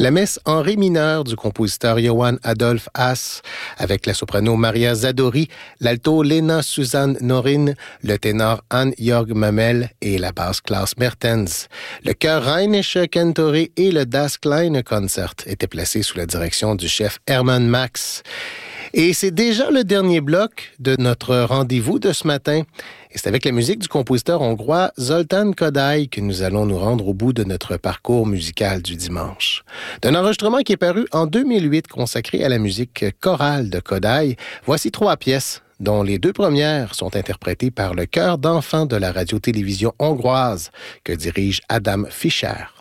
La messe en ré mineur du compositeur Johann Adolf Haas, avec la soprano Maria Zadori, l'alto Lena Susanne Norin, le ténor Hans-Jörg Mamel et la basse Klaus Mertens. Le chœur Rheinische Cantori et le Das Kleine Konzert étaient placés sous la direction du chef Hermann Max. Et c'est déjà le dernier bloc de notre rendez-vous de ce matin. Et c'est avec la musique du compositeur hongrois Zoltán Kodály que nous allons nous rendre au bout de notre parcours musical du dimanche. D'un enregistrement qui est paru en 2008 consacré à la musique chorale de Kodály, voici 3 pièces, dont les 2 premières sont interprétées par le chœur d'enfants de la radio-télévision hongroise que dirige Adam Fischer.